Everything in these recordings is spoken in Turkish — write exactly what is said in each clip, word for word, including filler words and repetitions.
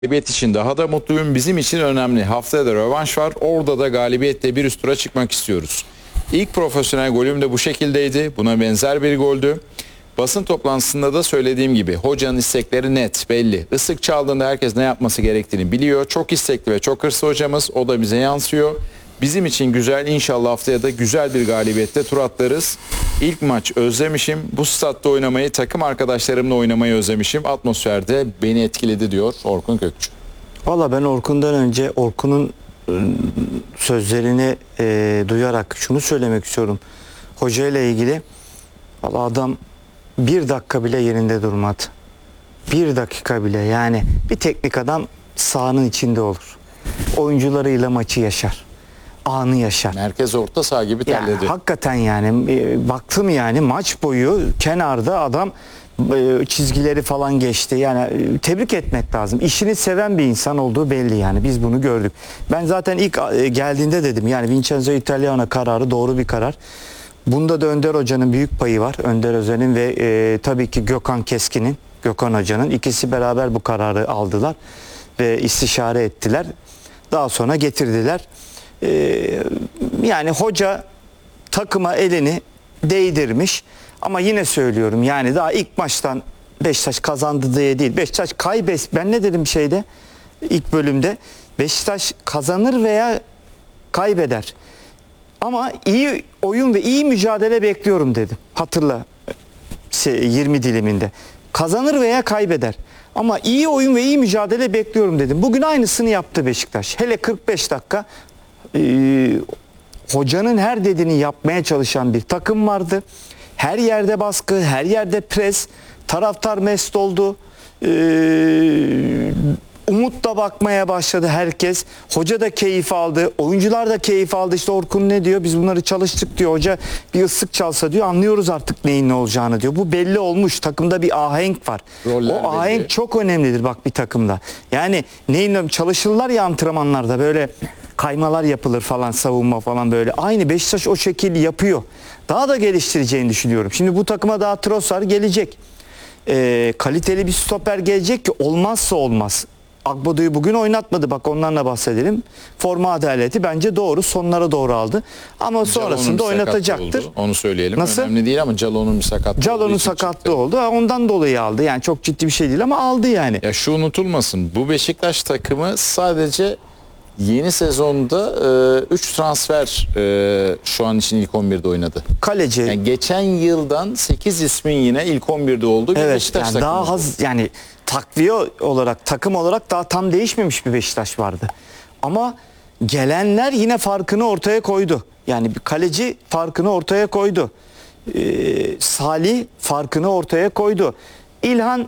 Galibiyet için daha da mutluyum. Bizim için önemli. Haftaya da rövanş var. Orada da galibiyetle bir üst tura çıkmak istiyoruz. İlk profesyonel golüm de bu şekildeydi. Buna benzer bir goldü. Basın toplantısında da söylediğim gibi hocanın istekleri net, belli. Isık çaldığında herkes ne yapması gerektiğini biliyor. Çok istekli ve çok hırslı hocamız. O da bize yansıyor. Bizim için güzel, inşallah haftaya da güzel bir galibiyette tur atlarız. İlk maç özlemişim. Bu statta oynamayı, takım arkadaşlarımla oynamayı özlemişim. Atmosferde beni etkiledi diyor Orkun Kökçü. Valla ben Orkun'dan önce Orkun'un sözlerini e, duyarak şunu söylemek istiyorum. Hoca ile ilgili valla adam bir dakika bile yerinde durmadı. Bir dakika bile, yani bir teknik adam sahanın içinde olur. Oyuncularıyla maçı yaşar. Anı yaşar. Merkez orta saha gibi terledi. Yani, hakikaten yani e, baktım yani maç boyu kenarda adam e, çizgileri falan geçti. Yani e, tebrik etmek lazım. İşini seven bir insan olduğu belli yani. Biz bunu gördük. Ben zaten ilk e, geldiğinde dedim yani Vincenzo Italiano kararı doğru bir karar. Bunda da Önder Hoca'nın büyük payı var. Önder Özen'in ve e, tabii ki Gökhan Keskin'in, Gökhan Hoca'nın ikisi beraber bu kararı aldılar ve istişare ettiler. Daha sonra getirdiler. Ee, yani hoca takıma elini değdirmiş ama yine söylüyorum yani daha ilk maçtan Beşiktaş kazandı diye değil. Beşiktaş kaybet. Ben ne dedim şeyde ilk bölümde? Beşiktaş kazanır veya kaybeder. Ama iyi oyun ve iyi mücadele bekliyorum dedim. Hatırla yirmi diliminde. Kazanır veya kaybeder. Ama iyi oyun ve iyi mücadele bekliyorum dedim. Bugün aynısını yaptı Beşiktaş. Hele kırk beş dakika Ee, hocanın her dediğini yapmaya çalışan bir takım vardı. Her yerde baskı, her yerde pres, taraftar mest oldu. Ee, umutla bakmaya başladı herkes. Hoca da keyif aldı, oyuncular da keyif aldı. İşte Orkun ne diyor? Biz bunları çalıştık diyor. Hoca bir ıslık çalsa diyor, anlıyoruz artık neyin ne olacağını diyor. Bu belli olmuş. Takımda bir ahenk var. Roller o ahenk belli. çok önemlidir bak bir takımda. Yani neyin çalışırlar ya antrenmanlarda böyle kaymalar yapılır falan, savunma falan böyle. Aynı Beşiktaş o şekilde yapıyor. Daha da geliştireceğini düşünüyorum. Şimdi bu takıma daha Trossard gelecek. Ee, kaliteli bir stoper gelecek ki olmazsa olmaz. Agbodo'yu bugün oynatmadı. Bak ondan da bahsedelim. Forma adaleti bence doğru. Sonlara doğru aldı. Ama sonrasında oynatacaktır. Oldu. Onu söyleyelim. Nasıl? Önemli değil ama Calo'nun bir sakatlığı. Calo'nun sakatlığı oldu. Ondan dolayı aldı. Yani çok ciddi bir şey değil ama aldı yani. Ya şu unutulmasın. Bu Beşiktaş takımı sadece yeni sezonda üç e, transfer e, şu an için ilk on birde oynadı. Kaleci. Yani geçen yıldan sekiz ismin yine ilk on birde olduğu bir evet, Beşiktaş yani takımı. daha az yani takviye olarak, takım olarak daha tam değişmemiş bir Beşiktaş vardı. Ama gelenler yine farkını ortaya koydu. Yani bir kaleci farkını ortaya koydu. Ee, Salih farkını ortaya koydu. İlhan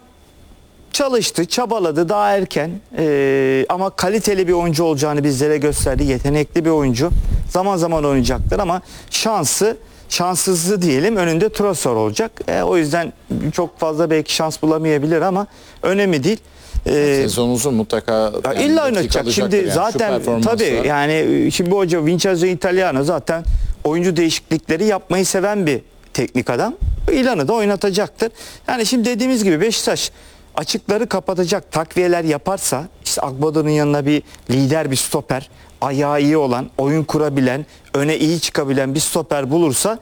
çalıştı, çabaladı daha erken ee, ama kaliteli bir oyuncu olacağını bizlere gösterdi. Yetenekli bir oyuncu. Zaman zaman oynayacaktır ama şansı, şanssızlığı diyelim önünde Trossard olacak. E, o yüzden çok fazla belki şans bulamayabilir ama önemli değil. Ee, Sezon uzun mutlaka. Yani illa oynatacak. Şimdi yani zaten tabii yani şimdi bu hoca Vincenzo Italiano zaten oyuncu değişiklikleri yapmayı seven bir teknik adam. İlan'ı da oynatacaktır. Yani şimdi dediğimiz gibi Beşiktaş açıkları kapatacak takviyeler yaparsa, işte Agbodo'nun yanına bir lider, bir stoper, ayağı iyi olan, oyun kurabilen, öne iyi çıkabilen bir stoper bulursa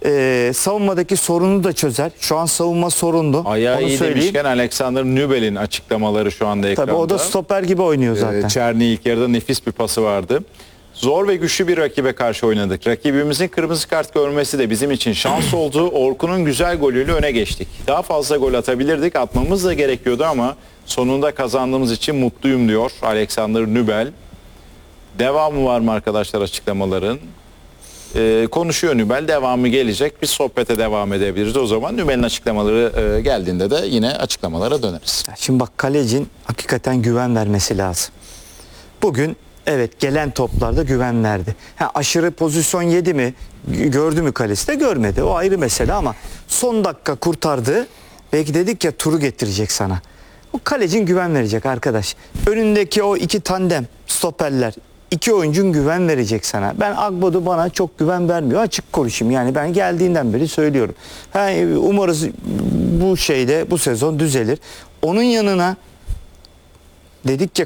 e, savunmadaki sorunu da çözer. Şu an savunma sorundu. Ayağı onu iyi söyleyeyim. demişken Alexander Nübel'in açıklamaları şu anda ekranda. Tabii o da stoper gibi oynuyor zaten. Ee, Çerni ilk yarıda nefis bir pası vardı. Zor ve güçlü bir rakibe karşı oynadık. Rakibimizin kırmızı kart görmesi de bizim için şans oldu. Orkun'un güzel golüyle öne geçtik. Daha fazla gol atabilirdik. Atmamız da gerekiyordu ama sonunda kazandığımız için mutluyum diyor Alexander Nübel. Devamı var mı arkadaşlar açıklamaların? Ee, konuşuyor Nübel. Devamı gelecek. Biz sohbete devam edebiliriz. O zaman Nübel'in açıklamaları e, geldiğinde de yine açıklamalara döneriz. Şimdi bak kalecinin hakikaten güven vermesi lazım. Bugün evet gelen toplarda güven verdi. Ha, aşırı pozisyon yedi mi? Gördü mü kalesi de görmedi. O ayrı mesele ama son dakika kurtardı. Belki dedik ya turu getirecek sana. O kalecin güven verecek arkadaş. Önündeki o iki tandem stoperler, iki oyuncun güven verecek sana. Ben Agbodo bana çok güven vermiyor. Açık konuşayım. Yani ben geldiğinden beri söylüyorum. Ha, umarız bu şeyde bu sezon düzelir. Onun yanına dedikçe